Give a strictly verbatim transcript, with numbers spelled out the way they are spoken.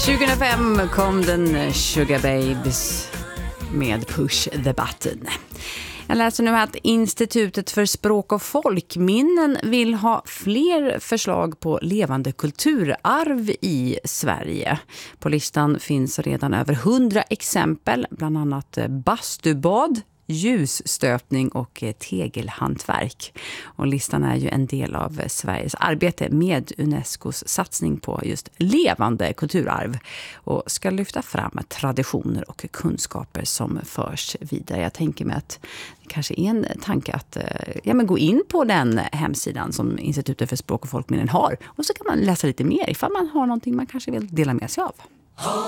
tjugohundrafem kom den Sugar Babes med Push the Button. Jag läser nu att Institutet för språk- och folkminnen vill ha fler förslag på levande kulturarv i Sverige. På listan finns redan över hundra exempel, bland annat bastubad, ljusstöpning och tegelhantverk. Och listan är ju en del av Sveriges arbete med Unescos satsning på just levande kulturarv och ska lyfta fram traditioner och kunskaper som förs vidare. Jag tänker mig att det kanske är en tanke att ja, men gå in på den hemsidan som Institutet för språk- och folkminnen har och så kan man läsa lite mer ifall man har någonting man kanske vill dela med sig av.